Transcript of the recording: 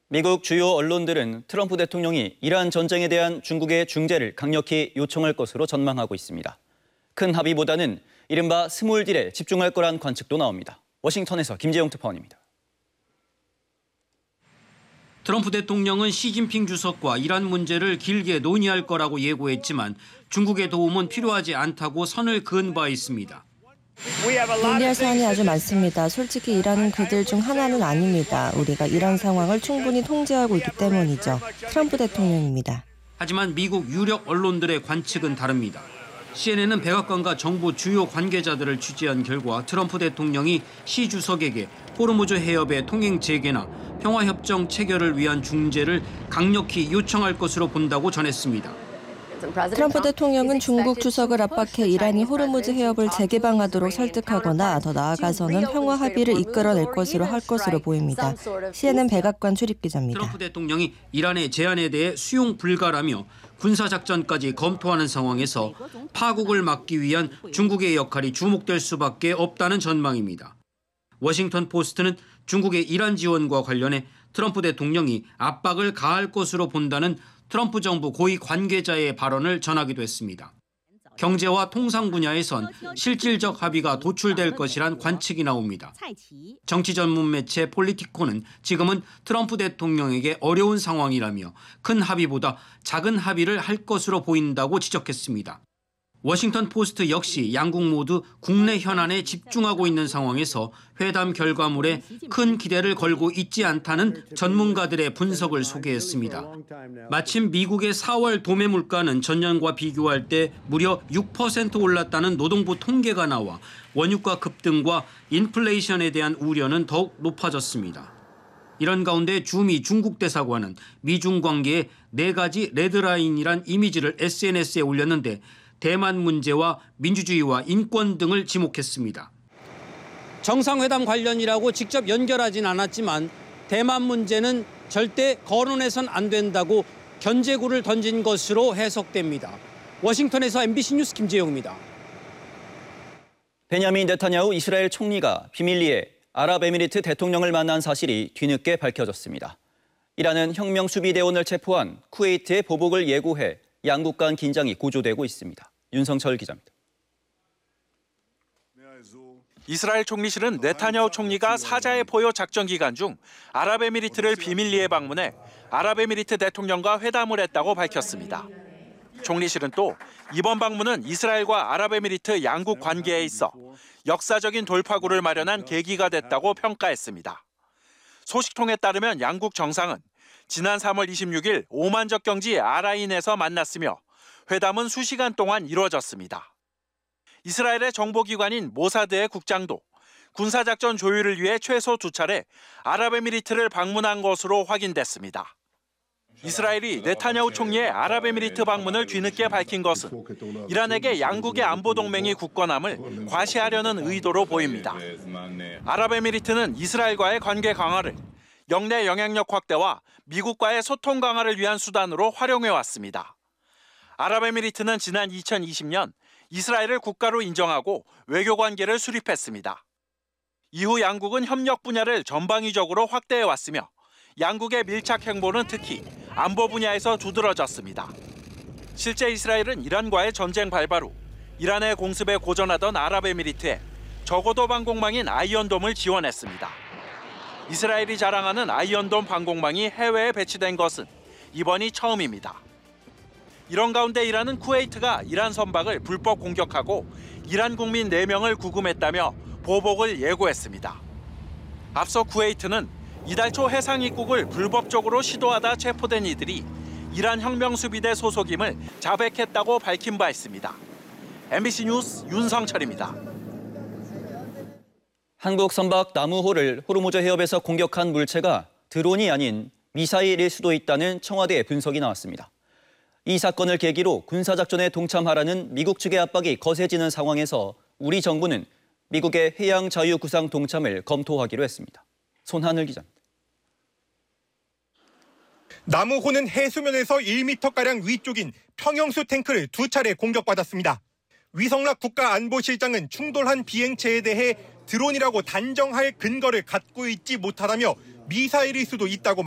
미국 주요 언론들은 트럼프 대통령이 이란 전쟁에 대한 중국의 중재를 강력히 요청할 것으로 전망하고 있습니다. 큰 합의보다는 이른바 스몰 딜에 집중할 거란 관측도 나옵니다. 워싱턴에서 김재용 특파원입니다. 트럼프 대통령은 시진핑 주석과 이란 문제를 길게 논의할 거라고 예고했지만 중국의 도움은 필요하지 않다고 선을 그은 바 있습니다. 논의할 사안이 아주 많습니다. 솔직히 이란은 그들 중 하나는 아닙니다. 우리가 이란 상황을 충분히 통제하고 있기 때문이죠. 트럼프 대통령입니다. 하지만 미국 유력 언론들의 관측은 다릅니다. CNN은 백악관과 정부 주요 관계자들을 취재한 결과 트럼프 대통령이 시 주석에게 호르무즈 해협의 통행 재개나 평화협정 체결을 위한 중재를 강력히 요청할 것으로 본다고 전했습니다. 트럼프 대통령은 중국 주석을 압박해 이란이 호르무즈 해협을 재개방하도록 설득하거나 더 나아가서는 평화 합의를 이끌어낼 것으로 할 것으로 보입니다. CNN 백악관 출입기자입니다. 트럼프 대통령이 이란의 제안에 대해 수용 불가라며 군사작전까지 검토하는 상황에서 파국을 막기 위한 중국의 역할이 주목될 수밖에 없다는 전망입니다. 워싱턴 포스트는 중국의 이란 지원과 관련해 트럼프 대통령이 압박을 가할 것으로 본다는 트럼프 정부 고위 관계자의 발언을 전하기도 했습니다. 경제와 통상 분야에선 실질적 합의가 도출될 것이란 관측이 나옵니다. 정치 전문 매체 폴리티코는 지금은 트럼프 대통령에게 어려운 상황이라며 큰 합의보다 작은 합의를 할 것으로 보인다고 지적했습니다. 워싱턴 포스트 역시 양국 모두 국내 현안에 집중하고 있는 상황에서 회담 결과물에 큰 기대를 걸고 있지 않다는 전문가들의 분석을 소개했습니다. 마침 미국의 4월 도매 물가는 전년과 비교할 때 무려 6% 올랐다는 노동부 통계가 나와 원유가 급등과 인플레이션에 대한 우려는 더욱 높아졌습니다. 이런 가운데 주미 중국 대사관은 미중 관계에 4가지 레드라인이란 이미지를 SNS에 올렸는데 대만 문제와 민주주의와 인권 등을 지목했습니다. 정상회담 관련이라고 직접 연결하진 않았지만 대만 문제는 절대 거론해선 안 된다고 견제구를 던진 것으로 해석됩니다. 워싱턴에서 MBC 뉴스 김재용입니다. 베냐민 네타냐후 이스라엘 총리가 비밀리에 아랍에미리트 대통령을 만난 사실이 뒤늦게 밝혀졌습니다. 이란은 혁명수비대원을 체포한 쿠웨이트의 보복을 예고해 양국 간 긴장이 고조되고 있습니다. 윤성철 기자입니다. 이스라엘 총리실은 네타냐후 총리가 사자의 포효 작전 기간 중 아랍에미리트를 비밀리에 방문해 아랍에미리트 대통령과 회담을 했다고 밝혔습니다. 총리실은 또 이번 방문은 이스라엘과 아랍에미리트 양국 관계에 있어 역사적인 돌파구를 마련한 계기가 됐다고 평가했습니다. 소식통에 따르면 양국 정상은 지난 3월 26일 오만적 경지 아라인에서 만났으며 회담은 수시간 동안 이루어졌습니다. 이스라엘의 정보기관인 모사드의 국장도 군사작전 조율을 위해 최소 2차례 아랍에미리트를 방문한 것으로 확인됐습니다. 이스라엘이 네타냐후 총리의 아랍에미리트 방문을 뒤늦게 밝힌 것은 이란에게 양국의 안보 동맹이 굳건함을 과시하려는 의도로 보입니다. 아랍에미리트는 이스라엘과의 관계 강화를 영내 영향력 확대와 미국과의 소통 강화를 위한 수단으로 활용해왔습니다. 아랍에미리트는 지난 2020년 이스라엘을 국가로 인정하고 외교관계를 수립했습니다. 이후 양국은 협력 분야를 전방위적으로 확대해왔으며 양국의 밀착 행보는 특히 안보 분야에서 두드러졌습니다. 실제 이스라엘은 이란과의 전쟁 발발 후 이란의 공습에 고전하던 아랍에미리트에 저고도 방공망인 아이언돔을 지원했습니다. 이스라엘이 자랑하는 아이언돔 방공망이 해외에 배치된 것은 이번이 처음입니다. 이런 가운데 이란은 쿠웨이트가 이란 선박을 불법 공격하고 이란 국민 4명을 구금했다며 보복을 예고했습니다. 앞서 쿠웨이트는 이달 초 해상 입국을 불법적으로 시도하다 체포된 이들이 이란 혁명수비대 소속임을 자백했다고 밝힌 바 있습니다. MBC 뉴스 윤성철입니다. 한국 선박 나무호를 호르무즈 해협에서 공격한 물체가 드론이 아닌 미사일일 수도 있다는 청와대의 분석이 나왔습니다. 이 사건을 계기로 군사작전에 동참하라는 미국 측의 압박이 거세지는 상황에서 우리 정부는 미국의 해양 자유구상 동참을 검토하기로 했습니다. 손하늘 기자입니다. 나무호는 해수면에서 1m가량 위쪽인 평형수 탱크를 2차례 공격받았습니다. 위성락 국가안보실장은 충돌한 비행체에 대해 드론이라고 단정할 근거를 갖고 있지 못하다며 미사일일 수도 있다고